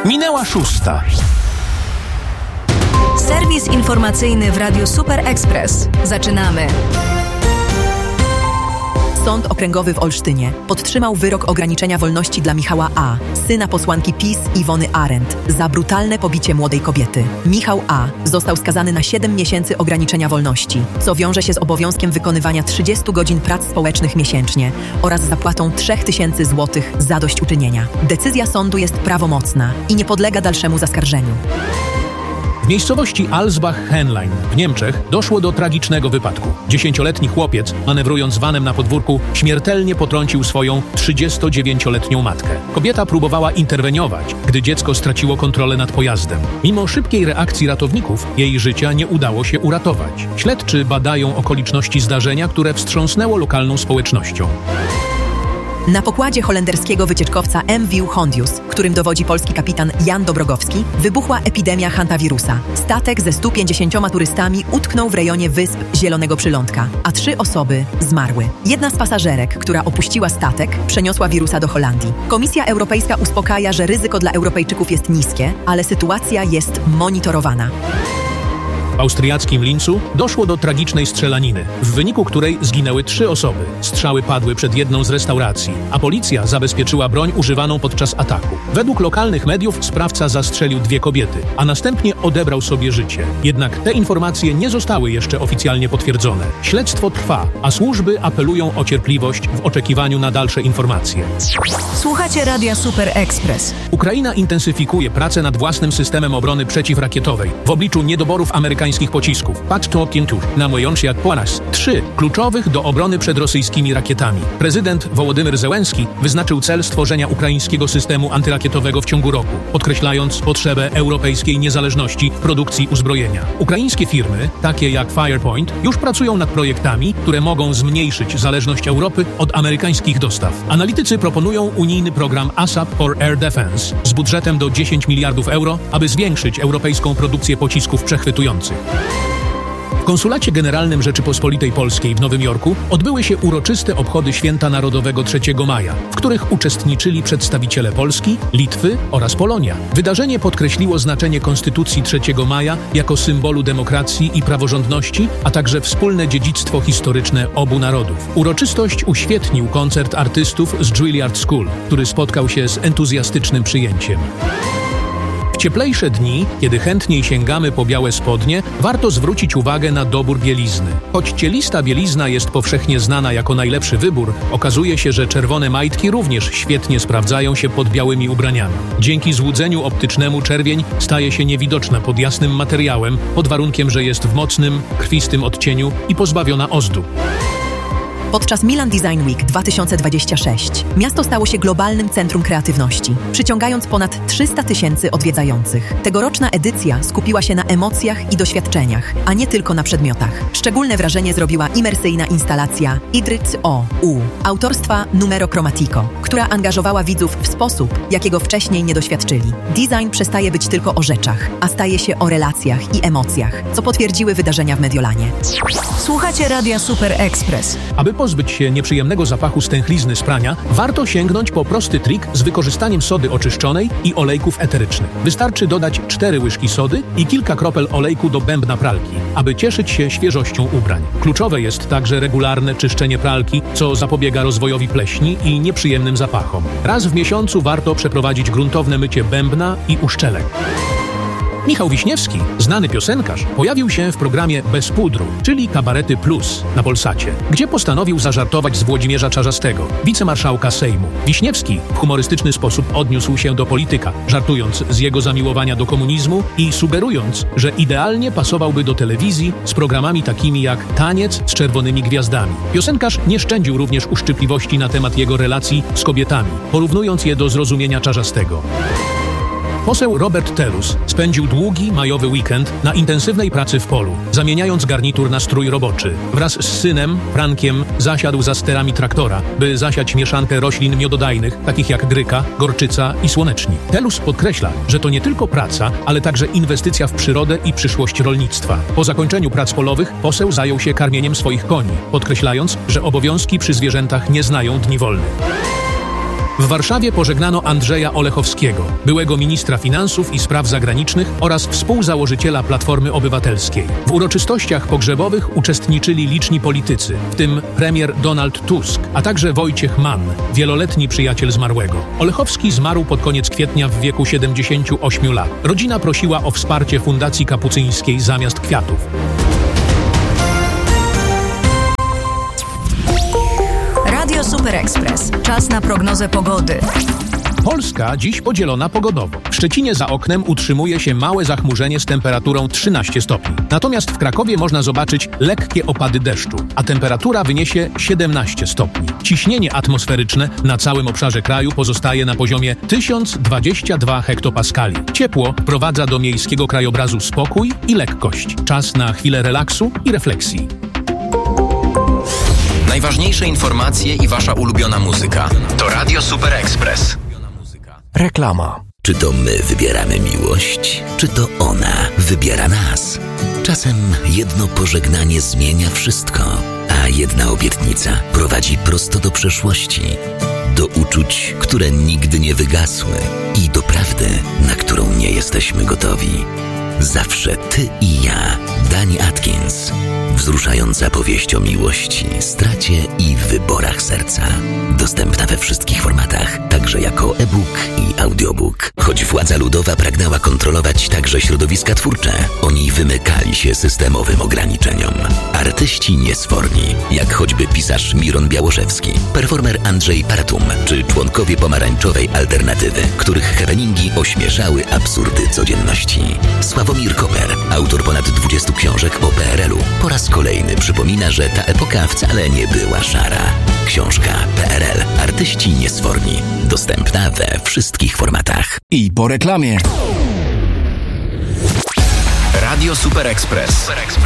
Minęła 6. Serwis informacyjny w Radiu Super Express. Zaczynamy. Sąd Okręgowy w Olsztynie podtrzymał wyrok ograniczenia wolności dla Michała A., syna posłanki PiS Iwony Arendt, za brutalne pobicie młodej kobiety. Michał A. został skazany na 7 miesięcy ograniczenia wolności, co wiąże się z obowiązkiem wykonywania 30 godzin prac społecznych miesięcznie oraz zapłatą 3000 zł zadośćuczynienia. Decyzja sądu jest prawomocna i nie podlega dalszemu zaskarżeniu. W miejscowości Alsbach-Henlein w Niemczech doszło do tragicznego wypadku. 10-letni chłopiec, manewrując vanem na podwórku, śmiertelnie potrącił swoją 39-letnią matkę. Kobieta próbowała interweniować, gdy dziecko straciło kontrolę nad pojazdem. Mimo szybkiej reakcji ratowników, jej życia nie udało się uratować. Śledczy badają okoliczności zdarzenia, które wstrząsnęło lokalną społecznością. Na pokładzie holenderskiego wycieczkowca MV Hondius, którym dowodzi polski kapitan Jan Dobrogowski, wybuchła epidemia hantawirusa. Statek ze 150 turystami utknął w rejonie wysp Zielonego Przylądka, a 3 osoby zmarły. Jedna z pasażerek, która opuściła statek, przeniosła wirusa do Holandii. Komisja Europejska uspokaja, że ryzyko dla Europejczyków jest niskie, ale sytuacja jest monitorowana. W austriackim Linzu doszło do tragicznej strzelaniny, w wyniku której zginęły 3 osoby. Strzały padły przed jedną z restauracji, a policja zabezpieczyła broń używaną podczas ataku. Według lokalnych mediów sprawca zastrzelił 2 kobiety, a następnie odebrał sobie życie. Jednak te informacje nie zostały jeszcze oficjalnie potwierdzone. Śledztwo trwa, a służby apelują o cierpliwość w oczekiwaniu na dalsze informacje. Słuchacie Radia Super Express. Ukraina intensyfikuje pracę nad własnym systemem obrony przeciwrakietowej w obliczu niedoborów amerykańskich pocisków. Namując jak po raz 3 kluczowych do obrony przed rosyjskimi rakietami. Prezydent Wołodymyr Zełenski wyznaczył cel stworzenia ukraińskiego systemu antyrakietowego w ciągu roku, podkreślając potrzebę europejskiej niezależności w produkcji uzbrojenia. Ukraińskie firmy, takie jak Firepoint, już pracują nad projektami, które mogą zmniejszyć zależność Europy od amerykańskich dostaw. Analitycy proponują unijny program ASAP for Air Defense z budżetem do 10 miliardów euro, aby zwiększyć europejską produkcję pocisków przechwytujących. W Konsulacie Generalnym Rzeczypospolitej Polskiej w Nowym Jorku odbyły się uroczyste obchody Święta Narodowego 3 maja, w których uczestniczyli przedstawiciele Polski, Litwy oraz Polonia. Wydarzenie podkreśliło znaczenie Konstytucji 3 maja jako symbolu demokracji i praworządności, a także wspólne dziedzictwo historyczne obu narodów. Uroczystość uświetnił koncert artystów z Juilliard School, który spotkał się z entuzjastycznym przyjęciem. W cieplejsze dni, kiedy chętniej sięgamy po białe spodnie, warto zwrócić uwagę na dobór bielizny. Choć cielista bielizna jest powszechnie znana jako najlepszy wybór, okazuje się, że czerwone majtki również świetnie sprawdzają się pod białymi ubraniami. Dzięki złudzeniu optycznemu czerwień staje się niewidoczna pod jasnym materiałem, pod warunkiem, że jest w mocnym, krwistym odcieniu i pozbawiona ozdób. Podczas Milan Design Week 2026 miasto stało się globalnym centrum kreatywności, przyciągając ponad 300 000 odwiedzających. Tegoroczna edycja skupiła się na emocjach i doświadczeniach, a nie tylko na przedmiotach. Szczególne wrażenie zrobiła imersyjna instalacja Idryc O.U. autorstwa Numero Chromatico, która angażowała widzów w sposób, jakiego wcześniej nie doświadczyli. Design przestaje być tylko o rzeczach, a staje się o relacjach i emocjach, co potwierdziły wydarzenia w Mediolanie. Słuchacie Radia Super Express. Aby pozbyć się nieprzyjemnego zapachu stęchlizny z prania, warto sięgnąć po prosty trik z wykorzystaniem sody oczyszczonej i olejków eterycznych. Wystarczy dodać 4 łyżki sody i kilka kropel olejku do bębna pralki, aby cieszyć się świeżością ubrań. Kluczowe jest także regularne czyszczenie pralki, co zapobiega rozwojowi pleśni i nieprzyjemnym zapachom. Raz w miesiącu warto przeprowadzić gruntowne mycie bębna i uszczelek. Michał Wiśniewski, znany piosenkarz, pojawił się w programie Bez pudru, czyli Kabarety Plus na Polsacie, gdzie postanowił zażartować z Włodzimierza Czarzastego, wicemarszałka Sejmu. Wiśniewski w humorystyczny sposób odniósł się do polityka, żartując z jego zamiłowania do komunizmu i sugerując, że idealnie pasowałby do telewizji z programami takimi jak Taniec z czerwonymi gwiazdami. Piosenkarz nie szczędził również uszczypliwości na temat jego relacji z kobietami, porównując je do zrozumienia Czarzastego. Poseł Robert Telus spędził długi majowy weekend na intensywnej pracy w polu, zamieniając garnitur na strój roboczy. Wraz z synem, Frankiem, zasiadł za sterami traktora, by zasiać mieszankę roślin miododajnych, takich jak gryka, gorczyca i słonecznik. Telus podkreśla, że to nie tylko praca, ale także inwestycja w przyrodę i przyszłość rolnictwa. Po zakończeniu prac polowych poseł zajął się karmieniem swoich koni, podkreślając, że obowiązki przy zwierzętach nie znają dni wolnych. W Warszawie pożegnano Andrzeja Olechowskiego, byłego ministra finansów i spraw zagranicznych oraz współzałożyciela Platformy Obywatelskiej. W uroczystościach pogrzebowych uczestniczyli liczni politycy, w tym premier Donald Tusk, a także Wojciech Mann, wieloletni przyjaciel zmarłego. Olechowski zmarł pod koniec kwietnia w wieku 78 lat. Rodzina prosiła o wsparcie Fundacji Kapucyńskiej zamiast kwiatów. Radio Super Express. Czas na prognozę pogody. Polska dziś podzielona pogodowo. W Szczecinie za oknem utrzymuje się małe zachmurzenie z temperaturą 13 stopni. Natomiast w Krakowie można zobaczyć lekkie opady deszczu, a temperatura wyniesie 17 stopni. Ciśnienie atmosferyczne na całym obszarze kraju pozostaje na poziomie 1022 hektopaskali. Ciepło wprowadza do miejskiego krajobrazu spokój i lekkość. Czas na chwilę relaksu i refleksji. Najważniejsze informacje i wasza ulubiona muzyka. To Radio Super Express. Reklama. Czy to my wybieramy miłość, czy to ona wybiera nas? Czasem jedno pożegnanie zmienia wszystko, a jedna obietnica prowadzi prosto do przeszłości. Do uczuć, które nigdy nie wygasły i do prawdy, na którą nie jesteśmy gotowi. Zawsze ty i ja. Dani Atkins. Wzruszająca powieść o miłości, stracie i wyborach serca. Dostępna we wszystkich formatach, także jako e-book i audiobook. Choć władza ludowa pragnęła kontrolować także środowiska twórcze, oni wymykali się systemowym ograniczeniom. Artyści niesforni, jak choćby pisarz Miron Białoszewski, performer Andrzej Paratum, czy członkowie pomarańczowej alternatywy, których happeningi ośmieszały absurdy codzienności. Sławomir Koper, autor ponad 20 książek o PRL-u, po raz kolejny przypomina, że ta epoka wcale nie była szara. Książka PRL. Artyści niesforni. Dostępna we wszystkich formatach. I po reklamie. Radio Super Express.